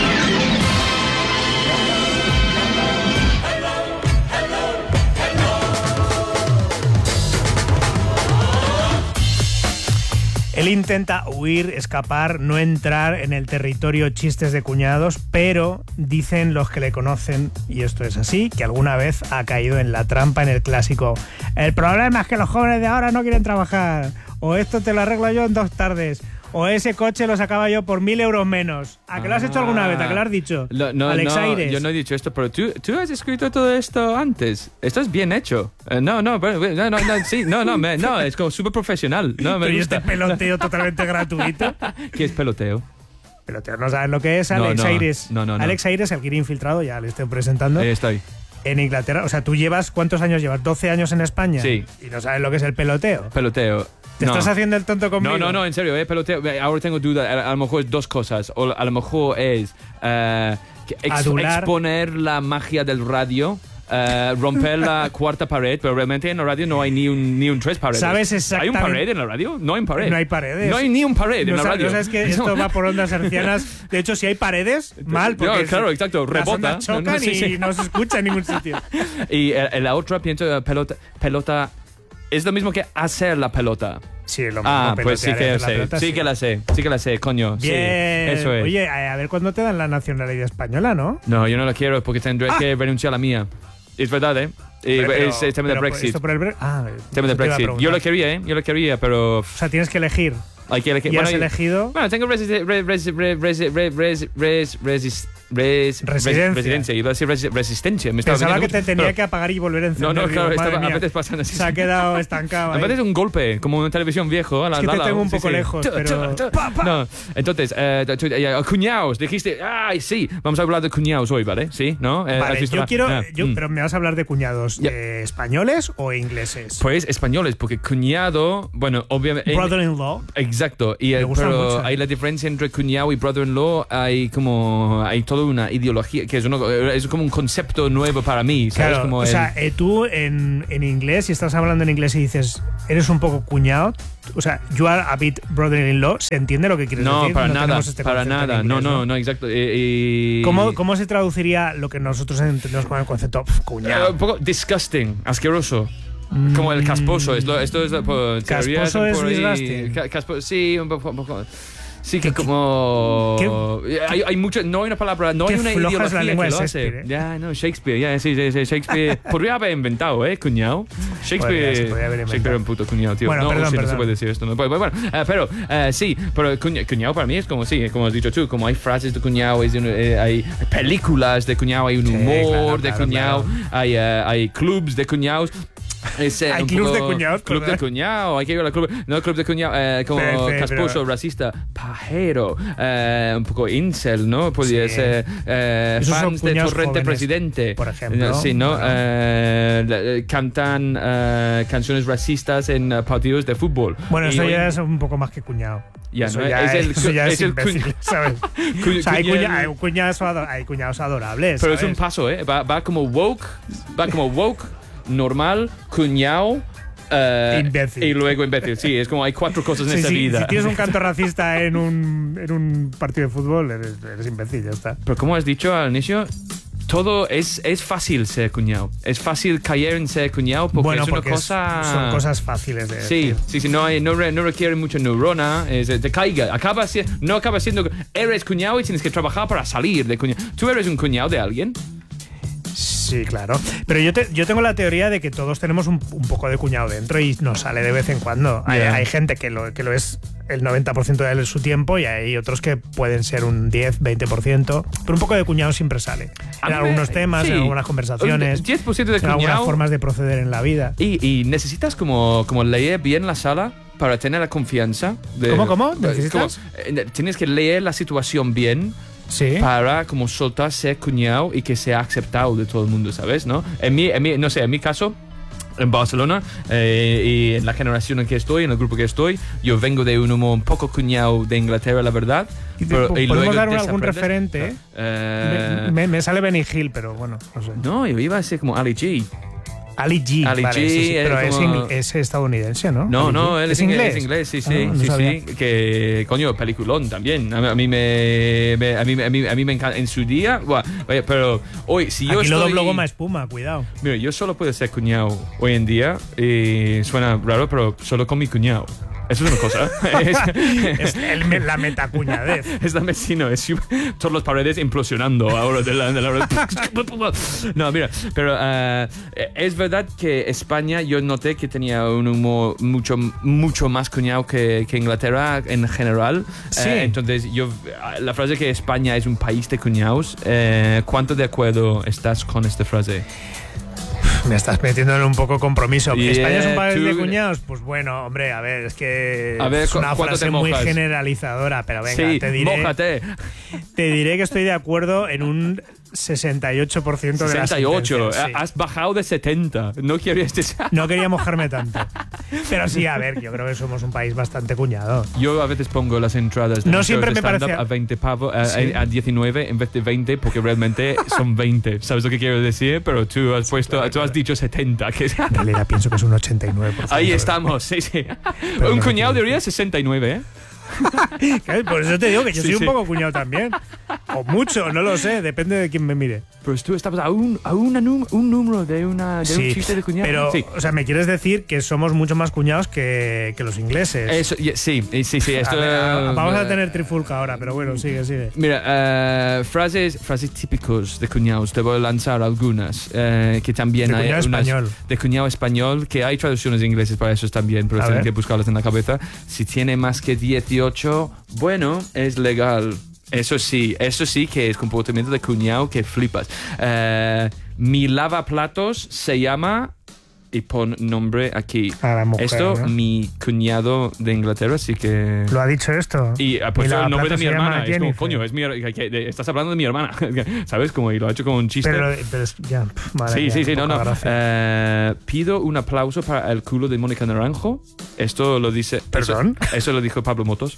Él intenta huir, escapar, no entrar en el territorio chistes de cuñados, pero dicen los que le conocen, y esto es así, que alguna vez ha caído en la trampa en el clásico. El problema es que los jóvenes de ahora no quieren trabajar, o esto te lo arreglo yo en dos tardes, o ese coche lo sacaba yo por mil euros menos. ¿A que lo has hecho alguna vez? ¿A que lo has dicho? No, no, Alex no, Aires. yo no he dicho esto, pero tú, tú has escrito todo esto antes. Esto es bien hecho. Eh, no, no, pero- no, no, no, sí, no, no, me- no, es como súper profesional. No, me Pero ¿y gusta. este peloteo totalmente gratuito? ¿Qué es peloteo? Peloteo, ¿no sabes lo que es? No, Alex no, Aires. no, no, no. Alex Aires, el guiri infiltrado, ya le estoy presentando. Ahí estoy. En Inglaterra, o sea, tú llevas, ¿cuántos años llevas? ¿doce años en España? Sí. Y no sabes lo que es el peloteo. Peloteo. ¿Te No. estás haciendo el tonto conmigo? No, no, no, en serio, eh, peloteo. eh, Ahora tengo duda. A, a lo mejor es dos cosas. O a lo mejor es eh, que ex- Adular. exponer la magia del radio. eh, romper la cuarta pared, pero realmente en la radio no hay ni un, ni un tres paredes. ¿Sabes ¿Hay exactamente- un pared en la radio? No hay un pared. No hay paredes. No hay ni un pared en No la sabes, radio. no sabes que esto va por ondas hercianas. De hecho, si hay paredes, mal, porque No, claro, exacto, las rebota. ondas chocan No, no, sí, y sí. no se escucha en ningún sitio. Y eh, en la otra pienso eh, pelota, pelota es lo mismo que hacer la pelota. Sí, lo mismo. Ah, pues sí pelotear que es la la sé, pelota, sí que la sé, sí que la sé, coño. Bien. Sí, eso es. Oye, a a ver cuándo te dan la nacionalidad española, ¿no? No, yo no la quiero porque tendré Ah. que renunciar a la mía. Es verdad, ¿eh? Y Hombre, pero- es el tema del pero por- Brexit. esto por el Bre- ah, Tema del eso te iba a Brexit. preguntar. Yo lo quería, ¿eh? Yo lo quería, pero O sea, tienes que elegir. hay que elegir. ¿Y has bueno, elegido? Bueno, tengo resi- re- resi- re- resi- re- resi- res- resis- res, Residencia. res- residencia. Iba a decir res- resistencia. Me estaba Pensaba que viniendo te mucho, tenía pero- que apagar y volver a encender. No, no, Digo, claro, madre estaba- a mía, veces pasan así. Se ha quedado estancado A ahí. veces un golpe, como una televisión viejo. La, Es que la, te la, tengo un sí, poco sí. lejos, Tu, pero- tu, tu. No, entonces, eh, tu- eh, cuñados, dijiste, ay, sí, vamos a hablar de cuñados hoy, ¿vale? Sí, ¿no? Eh, ¿has Vale, visto yo la- quiero... Ah, yo, mm. pero me vas a hablar de cuñados Ya. eh, españoles o ingleses. Pues españoles, porque cuñado, bueno, obviamente... Brother-in-law. Exacto, y Me eh, gusta pero mucho. hay la diferencia entre cuñado y brother-in-law, hay como hay toda una ideología que es, uno, es como un concepto nuevo para mí, ¿sabes? Claro, Como o el- sea, eh, tú en, en inglés, si estás hablando en inglés y dices, eres un poco cuñado, o sea, you are a bit brother-in-law, ¿se entiende lo que quieres no, decir? para nada, tenemos este para concepto en nada, no, inglés, no, no, exacto. eh, y- ¿Cómo, ¿Cómo se traduciría lo que nosotros entendemos como el concepto pf, Eh, cuñado? un poco disgusting, asqueroso. Como el casposo, esto, esto es por teorías ¿Casposo es por ahí- disgusting? ca- caspo- sí, un poco, un poco. Sí, que como... Hay, hay mucho... No hay una palabra... No qué hay una floja es ideología la lengua que de lo hace. Shakespeare, ¿eh? Ya, no, Shakespeare, ya, sí, sí, sí, Shakespeare... Podría haber inventado, ¿eh, cuñado? Shakespeare... Podría, se podría haber inventado. Shakespeare es un puto cuñado, tío. Bueno, no, perdón, sí, no se perdón. puede decir esto. No, bueno, bueno, eh, pero eh, sí, pero cuña- cuñado para mí es como, sí, como has dicho tú, como hay frases de cuñado, hay, eh, hay películas de cuñado, hay un Sí, humor claro, de claro, cuñado, claro. hay, eh, hay clubs de cuñados. Es, eh, Hay un clubs de poco- cuñados, Club de ¿verdad? cuñado, hay que ir al club. No, club de cuñado, eh, como Pero, pero, casposo, pero- racista, pajero, eh, un poco incel, ¿no? Podría Sí. ser eh, Esos son fans de cuñados Torrente jóvenes, Presidente. por ejemplo. Sí, ¿no? Bueno. Eh, eh, cantan eh, canciones racistas en eh, partidos de fútbol. Bueno, Y eso hoy- ya es un poco más que cuñado. Ya, eso, ¿no? ya Es es, el- eso ya es, es el imbécil, cuñ- ¿sabes? Cu- O sea, hay, cuñado- cuña- hay cuñados, ado- hay cuñados adorables. Pero es ¿sabes? un paso, ¿eh? Va, va como woke, va como woke, normal, cuñado. eh, Imbécil. Y luego imbécil. Sí, es como hay cuatro cosas en Sí, esta sí, vida. si tienes un canto racista en un, en un partido de fútbol, eres, eres imbécil, ya está. Pero como has dicho al inicio, todo es, es fácil ser cuñado. Es fácil caer en ser cuñado porque bueno, es una porque es- cosa... son cosas fáciles de Sí, decir. sí, sí, no, hay, no, re- no requiere mucha neurona, es, te caiga, acaba si- no acaba siendo, eres cuñado y tienes que trabajar para salir de cuñado. ¿Tú eres un cuñado de alguien? Sí, claro. Pero yo, te- yo tengo la teoría de que todos tenemos un, un poco de cuñado dentro y nos sale de vez en cuando. Hay, Ya. hay gente que lo, que lo es el noventa por ciento de su tiempo y hay otros que pueden ser un diez, veinte por ciento. Pero un poco de cuñado siempre sale. A En mí me- algunos temas, sí. en algunas conversaciones, diez por ciento de en algunas cuñado. formas de proceder en la vida. Y, y necesitas como, como leer bien la sala para tener la confianza. De, ¿Cómo, cómo? como, ¿Necesitas? eh, tienes que leer la situación bien Sí. para como soltar ser cuñado y que sea aceptado de todo el mundo, ¿sabes? ¿No? En mi, en mi, no sé, en mi caso, en Barcelona eh, y en la generación en que estoy, en el grupo que estoy, yo vengo de un humor un poco cuñado de Inglaterra, la verdad. Y te- pero- y ¿podemos luego dar un- algún desaprendes. referente? Eh, Me, me- me sale Benny Hill, pero bueno, no sé. no, yo iba a ser como Ali G. Ali G. Ali vale, G, sí, sí, eh, pero es, como- ingl- es estadounidense, ¿no? No, Ali no, G. él es, inglés? Es inglés, sí, sí, Ah, no sí, sabía. sí. Que, coño, peliculón también. A, mí- a mí me, me- a, mí, a, mí, a mí me encanta. En su día, buah, oye, pero hoy, si yo Aquí lo estoy... doblo goma espuma, cuidado. Mira, yo solo puedo ser cuñado hoy en día y suena raro, pero solo con mi cuñado. Eso es una cosa. Es el me- la metacuñadez. Es la vecino, es todas las paredes implosionando ahora de la, de la- No, mira, pero eh, es verdad que España yo noté que tenía un humor mucho mucho más cuñado que, que Inglaterra en general. Sí. Eh, entonces yo la frase que España es un país de cuñados, eh, ¿cuánto de acuerdo estás con esta frase? Me estás metiendo en un poco compromiso. Yeah, ¿España es un país tú- de cuñados? Pues bueno, hombre, a ver, es que A ver, es una ¿cu- cuánto frase te muy mojas? generalizadora, pero venga, Sí, te diré, mójate. te diré que estoy de acuerdo en un sesenta y ocho por ciento de las sesenta y ocho. sentencias, sí. Has bajado de setenta. No querías decir. No quería mojarme tanto. Pero sí, a ver, yo creo que somos un país bastante cuñado. Yo a veces pongo las entradas de No los siempre shows de me stand-up parece- a veinte pavos, a, Sí. a diecinueve en vez de veinte, porque realmente son veinte. ¿Sabes lo que quiero decir? Pero tú has puesto, tú has dicho setenta. Que En realidad pienso que es un ochenta y nueve por ciento. ahí estamos, sí, sí. no Un me cuñado quiero diría sesenta y nueve, ¿eh? Claro, por eso te digo que yo Sí, soy sí. un poco cuñado también. O mucho, no lo sé, depende de quién me mire. Pero tú estabas a un, a una num- un número de, una, de un chiste de cuñado. pero, sí. o sea, me quieres decir que somos mucho más cuñados que, que los ingleses. Eso, y- sí, sí, sí. Esto, A ver, a- vamos a eh, tener trifulca ahora, pero bueno, sigue, sigue. Mira, eh, frases, frases típicos de cuñados. Te voy a lanzar algunas eh, que también De hay. cuñado unas- español. De cuñado español, que hay traducciones ingleses para eso también, pero A tienen ver. que buscarlas en la cabeza. Si tiene más que dieciocho, bueno, es legal. Eso sí, eso sí que es comportamiento de cuñado que flipas. Eh, mi lavaplatos se llama... Y pon nombre aquí. A la mujer, esto, ¿no? mi cuñado de Inglaterra, así que... ¿Lo ha dicho esto? Y ha puesto la el nombre de plata mi se llama hermana. Es como, Jennifer. coño, es mi, her- que- que- estás hablando de mi hermana. ¿Sabes? Como, y lo ha hecho como un chiste. Pero, pero es, ya, pf, madre Sí, mía, sí, sí, no, poca no. gracia. Eh, pido un aplauso para el culo de Mónica Naranjo. Esto lo dice... ¿Perdón? Eso, eso lo dijo Pablo Motos.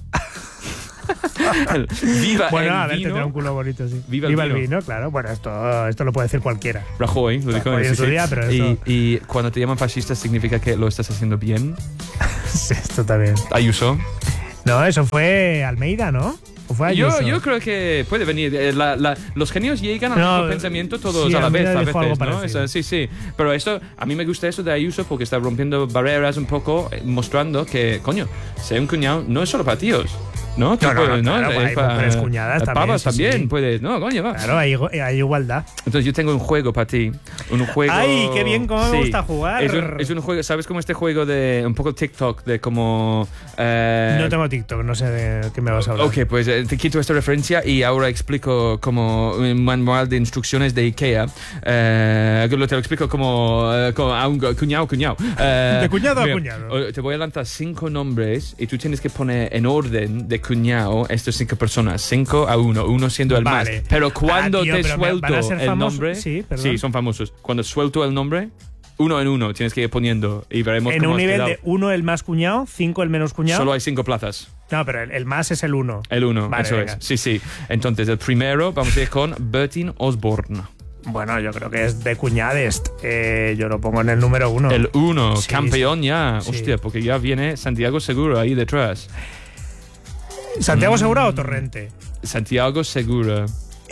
Viva Bueno, el a ver, vino. tendrá un culo bonito, sí. Viva el el vino. vino, claro. Bueno, esto, esto lo puede decir cualquiera. Rajoy, lo dijo Rajoy en sí, su sí. día, pero y, eso- y cuando te llaman fascista significa que lo estás haciendo bien. Sí, esto también. Ayuso. No, eso fue Almeida, ¿no? ¿O fue Yo, Ayuso? yo creo que puede venir. Eh, la- la- los genios llegan al No, mismo pensamiento todos sí, a la vez, Almeida a dijo veces, algo ¿no? parecido. Eso, sí, sí. Pero esto, a mí me gusta eso de Ayuso porque está rompiendo barreras un poco, eh, mostrando que, coño, ser un cuñado no es solo para tíos. ¿No? Tú No, no, puedes, no, claro, hay mujeres cuñadas las también, pavas sí, también sí. puedes. No, coño, va. Claro, hay, hay igualdad. Entonces yo tengo un juego para ti. Un juego... Ay, qué bien, cómo me Sí. gusta jugar. Es un, es un juego, ¿sabes? Como este juego de un poco TikTok, de como... eh, No tengo TikTok, no sé de qué me vas a hablar. Ok, pues eh, te quito esta referencia y ahora explico como un manual de instrucciones de IKEA. Eh, lo- te lo explico como, eh, como a un cuñado, cuñado. Eh, De cuñado a mira, cuñado. o- Te voy a lanzar cinco nombres y tú tienes que poner en orden de cuñado estas cinco personas. Cinco a uno, uno siendo el Vale. más. Pero cuando Ah, tío, te pero suelto ¿van a ser el famosos? nombre... Sí, perdón. son famosos. Cuando suelto el nombre, uno en uno tienes que ir poniendo y veremos En cómo un has nivel quedado. de uno el más cuñado, cinco el menos cuñado. Solo hay cinco plazas. No, pero el, el más es el uno. El uno, Vale, eso venga. es. Sí, sí. Entonces, el primero vamos a ir con Bertin Osborne. Bueno, yo creo que es de cuñades. Eh, yo lo pongo en el número uno. El uno, Sí, campeón ya. sí. Hostia, porque ya viene Santiago Segura ahí detrás. ¿Santiago Segura o Torrente? Santiago Segura.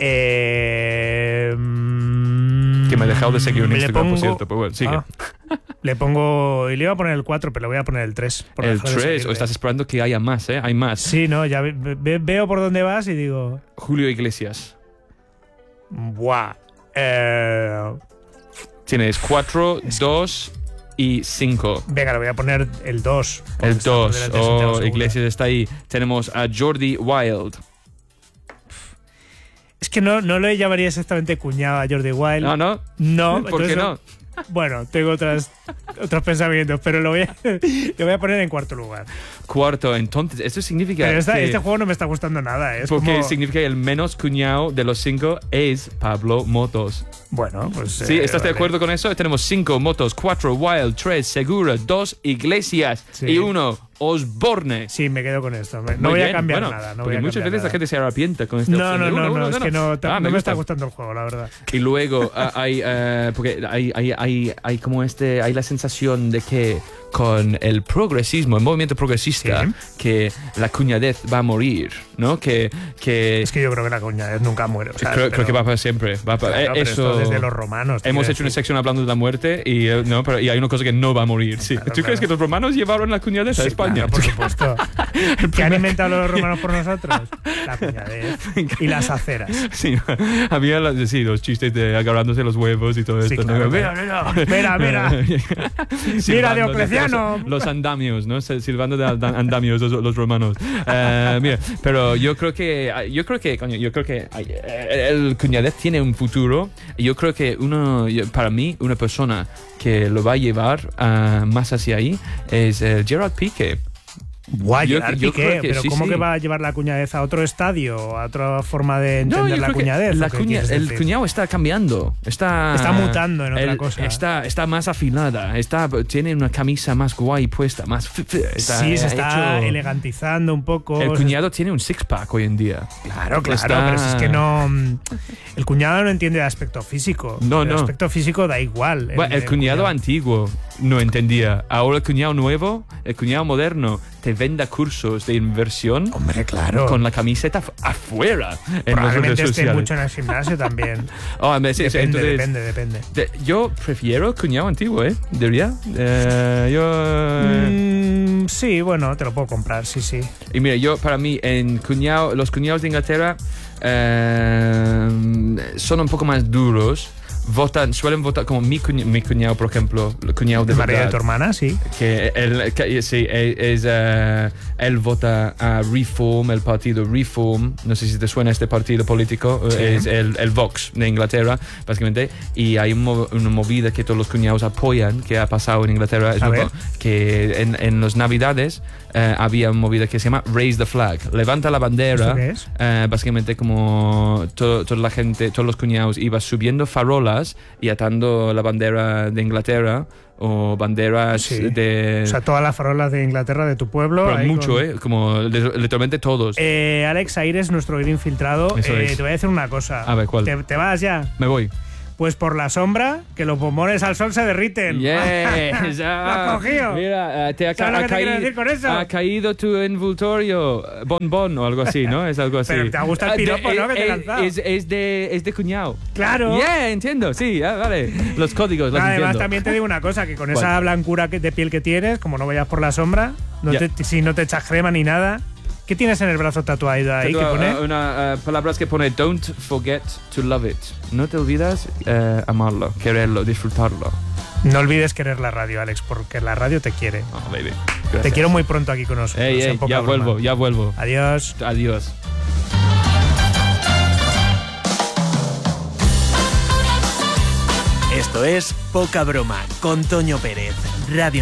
Eh, mm, Que me ha dejado de seguir en le Instagram, por pongo- cierto. Pero bueno, sigue. Ah, le pongo. Y le iba a poner el cuatro, pero le voy a poner el tres. por el dejar de tres, seguirle. o estás esperando que haya más, ¿eh? Hay más. Sí, no, ya ve- ve- veo por dónde vas y digo. Julio Iglesias. Buah. Eh, Tienes cuatro, dos y cinco. venga, le voy a poner el dos. El dos. Oh, Iglesias está ahí. Tenemos a Jordi Wild. Es que no, no le llamaría exactamente cuñado a Jordi Wild. No, no. No, ¿Por qué entonces no? Bueno, tengo otras, otros pensamientos, pero lo voy a, lo voy a poner en cuarto lugar. Cuarto, entonces, esto significa Pero esta- que... este juego no me está gustando nada. Es Porque como, significa que el menos cuñado de los cinco es Pablo Motos. Bueno, pues. ¿Sí? eh, ¿Estás de vale. acuerdo con eso? Tenemos cinco Motos, cuatro Wild, tres Segura, dos Iglesias Sí. y uno Osborne. Sí, me quedo con esto. Me- Muy No voy a bien, cambiar bueno, nada. No porque voy a muchas cambiar veces la nada. gente se arrepiente con este No, opción no, de no, uno, no, uno, es que no, Ah, no me, gusta. está gustando el juego, la verdad. Y luego ah, hay, eh, porque hay, hay, hay, hay como este, hay la sensación de que con el progresismo, el movimiento progresista, Sí. que la cuñadez va a morir, ¿no? Que, que Es que yo creo que la coñadez nunca muere. o sea, creo, pero- creo que va para siempre. Va para, Claro, eh, pero eso, esto desde los romanos. te Hemos quiero hecho una decir. sección hablando de la muerte y, eh, no, pero, y hay una cosa que no va a morir. Sí. Claro, ¿Tú claro. crees que los romanos llevaron la cuñadez a Sí, España? claro, por supuesto. ¿Qué han inventado los romanos por nosotros? La cuñadez y las aceras. Sí, había las- sí, los chistes de agarrándose los huevos y todo Sí, esto. ¿no? claro, Mira, claro. mira. Mira, mira. Silbando, Diocleciano. Los, los andamios, ¿no? Silbando de anda- andamios los, los romanos. Eh, mira, pero yo creo que, yo creo que, coño, yo creo que eh, el cuñadez tiene un futuro. Y yo creo que uno, yo- para mí, una persona que lo va a llevar ah, más hacia ahí es eh, Gerard Piqué. Guay, Yo- Gerard yo Piqué, creo que pero sí, ¿cómo sí. que va a llevar la cuñadez a otro estadio? ¿A otra forma de entender yo la creo que cuñadez? la ¿o qué cuña- quieres el decir? cuñado está cambiando. Está, Está mutando en otra el- cosa. Está, está más afilada. Está, tiene una camisa más guay puesta. Más, fi- fi- está Sí, se está hecho- elegantizando un poco. El se- cuñado tiene un six-pack hoy en día. Claro, claro, está- pero si es que no. mm, El cuñado no entiende de aspecto físico. No, el no. aspecto físico da igual. Bueno, el cuñado antiguo no entendía. Ahora el cuñado nuevo, el cuñado moderno, te venda cursos de inversión Hombre, claro. con la camiseta af- afuera en las Probablemente redes esté sociales. mucho en el gimnasio también. Oh, me- sí, sí, depende, entonces, depende, depende. de- yo prefiero el cuñado antiguo, ¿eh? ¿Debería? Eh, yo... eh, Mm, sí, bueno, te lo puedo comprar, sí, sí. Y mira, yo para mí, en cuñado, los cuñados de Inglaterra eh, son un poco más duros votan, suelen votar como mi cuñado, mi cuñado por ejemplo, el cuñado de María verdad, de tu hermana, sí. que él, que, sí, es, uh, él vota a Reform, el partido Reform, no sé si te suena este partido político, sí. Es el, el Vox de Inglaterra, básicamente, y hay un, una movida que todos los cuñados apoyan, que ha pasado en Inglaterra, es muy, que en, en las Navidades uh, había una movida que se llama Raise the Flag, levanta la bandera. ¿Esto qué es? Uh, básicamente como to, toda la gente, todos los cuñados iban subiendo farolas y atando la bandera de Inglaterra o banderas sí. de... O sea, todas las farolas de Inglaterra, de tu pueblo. Pero mucho, con... ¿eh? Como literalmente todos. Eh, Alex Aires, nuestro guía infiltrado, eh, es. te voy a decir una cosa. A ver, ¿cuál? ¿Te, te vas ya? Me voy. Pues por la sombra, que los bombones al sol se derriten. Yes, ¡Lo has cogido! Mira, uh, te ha, ¿Sabes ha, lo que te quiero decir con eso? ha caído tu envoltorio, bonbon o algo así, ¿no? Es algo así. Pero te ha gustado el piropo, ¿no? Que te he lanzado. Es, es, de, es de cuñado. ¡Claro! Yeah, entiendo, sí, ah, vale. Los códigos, los Además, entiendo. también te digo una cosa, que con ¿Cuál? esa blancura que- de piel que tienes, como no vayas por la sombra, no Ya. te, si no te echas crema ni nada... ¿Qué tienes en el brazo tatuado ahí? Tengo, que pone? uh, una uh, palabras que pone don't forget to love it. No te olvidas uh, amarlo, quererlo, disfrutarlo. No olvides querer la radio, Alex, porque la radio te quiere. Oh, baby. Te Gracias. quiero muy pronto aquí con nosotros. Ey, en ey, poca ya broma. vuelvo, ya vuelvo. Adiós. Adiós. Esto es Poca Broma con Toño Pérez, Radio